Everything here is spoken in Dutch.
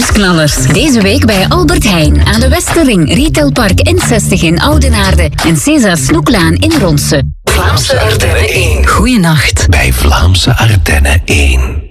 Nieuwsknallers. Deze week bij Albert Heijn aan de Westerring, Retailpark N60 in Oudenaarde en César Snoeklaan in Ronse. Vlaamse Ardennen 1. Goeienacht. Bij Vlaamse Ardennen 1.